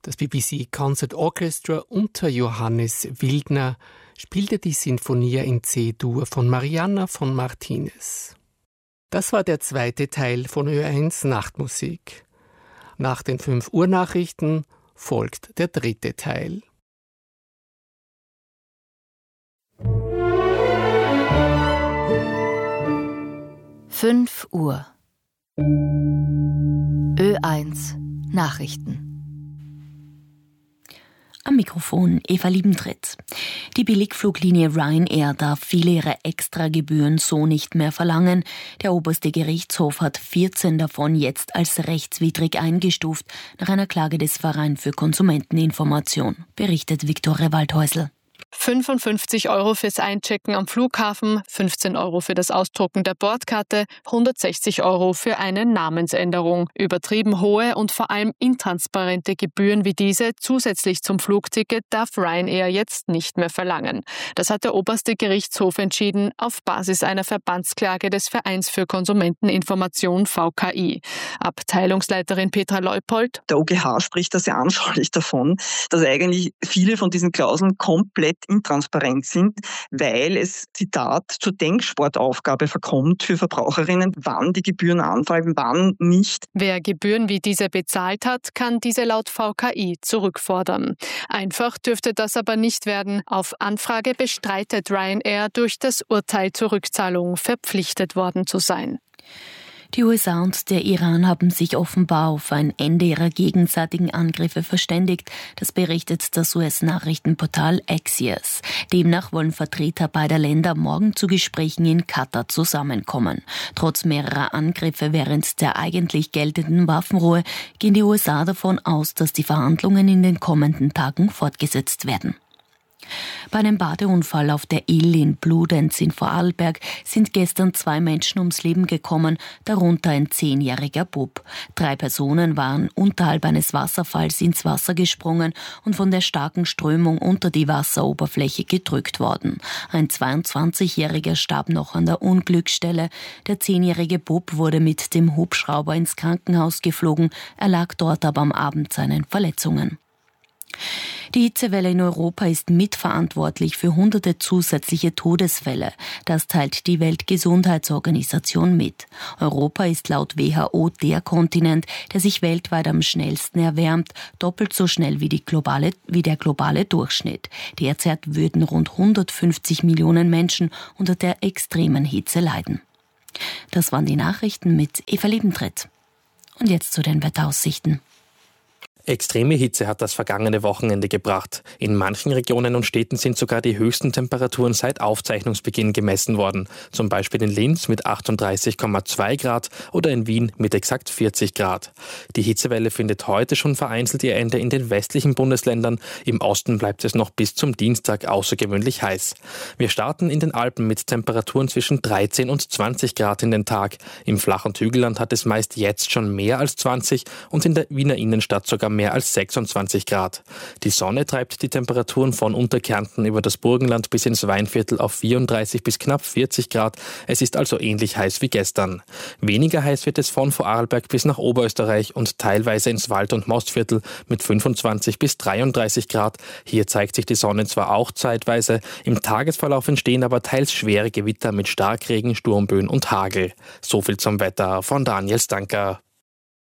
Das BBC Concert Orchestra unter Johannes Wildner spielte die Sinfonia in C-Dur von Mariana von Martinez. Das war der zweite Teil von Ö1 Nachtmusik. Nach den 5 Uhr Nachrichten folgt der dritte Teil. Fünf Uhr. Ö1 Nachrichten. Am Mikrofon Eva Liebentritt. Die Billigfluglinie Ryanair darf viele ihrer Extragebühren so nicht mehr verlangen. Der oberste Gerichtshof hat 14 davon jetzt als rechtswidrig eingestuft, nach einer Klage des Vereins für Konsumenteninformation, berichtet Viktoria Waldhäusl. 55 € fürs Einchecken am Flughafen, 15 € für das Ausdrucken der Bordkarte, 160 € für eine Namensänderung. Übertrieben hohe und vor allem intransparente Gebühren wie diese zusätzlich zum Flugticket darf Ryanair jetzt nicht mehr verlangen. Das hat der oberste Gerichtshof entschieden auf Basis einer Verbandsklage des Vereins für Konsumenteninformation VKI. Abteilungsleiterin Petra Leupold. Der OGH spricht da sehr anschaulich davon, dass eigentlich viele von diesen Klauseln komplett intransparent sind, weil es, Zitat, zur Denksportaufgabe verkommt für Verbraucherinnen, wann die Gebühren anfallen, wann nicht. Wer Gebühren wie diese bezahlt hat, kann diese laut VKI zurückfordern. Einfach dürfte das aber nicht werden. Auf Anfrage bestreitet Ryanair, durch das Urteil zur Rückzahlung verpflichtet worden zu sein. Die USA und der Iran haben sich offenbar auf ein Ende ihrer gegenseitigen Angriffe verständigt. Das berichtet das US-Nachrichtenportal Axios. Demnach wollen Vertreter beider Länder morgen zu Gesprächen in Katar zusammenkommen. Trotz mehrerer Angriffe während der eigentlich geltenden Waffenruhe gehen die USA davon aus, dass die Verhandlungen in den kommenden Tagen fortgesetzt werden. Bei einem Badeunfall auf der Ill in Bludenz in Vorarlberg sind gestern 2 Menschen ums Leben gekommen, darunter ein 10-jähriger Bub. 3 Personen waren unterhalb eines Wasserfalls ins Wasser gesprungen und von der starken Strömung unter die Wasseroberfläche gedrückt worden. Ein 22-jähriger starb noch an der Unglücksstelle. Der 10-jährige Bub wurde mit dem Hubschrauber ins Krankenhaus geflogen, er lag dort aber am Abend seinen Verletzungen. Die Hitzewelle in Europa ist mitverantwortlich für hunderte zusätzliche Todesfälle. Das teilt die Weltgesundheitsorganisation mit. Europa ist laut WHO der Kontinent, der sich weltweit am schnellsten erwärmt, doppelt so schnell wie der globale Durchschnitt. Derzeit würden rund 150 Millionen Menschen unter der extremen Hitze leiden. Das waren die Nachrichten mit Eva Liebentritt. Und jetzt zu den Wetteraussichten. Extreme Hitze hat das vergangene Wochenende gebracht. In manchen Regionen und Städten sind sogar die höchsten Temperaturen seit Aufzeichnungsbeginn gemessen worden. Zum Beispiel in Linz mit 38,2 Grad oder in Wien mit exakt 40 Grad. Die Hitzewelle findet heute schon vereinzelt ihr Ende in den westlichen Bundesländern. Im Osten bleibt es noch bis zum Dienstag außergewöhnlich heiß. Wir starten in den Alpen mit Temperaturen zwischen 13 und 20 Grad in den Tag. Im flachen Hügelland hat es meist jetzt schon mehr als 20 und in der Wiener Innenstadt sogar mehr als 26 Grad. Die Sonne treibt die Temperaturen von Unterkärnten über das Burgenland bis ins Weinviertel auf 34 bis knapp 40 Grad. Es ist also ähnlich heiß wie gestern. Weniger heiß wird es von Vorarlberg bis nach Oberösterreich und teilweise ins Wald- und Mostviertel mit 25 bis 33 Grad. Hier zeigt sich die Sonne zwar auch zeitweise, im Tagesverlauf entstehen aber teils schwere Gewitter mit Starkregen, Sturmböen und Hagel. So viel zum Wetter von Daniel Stanker.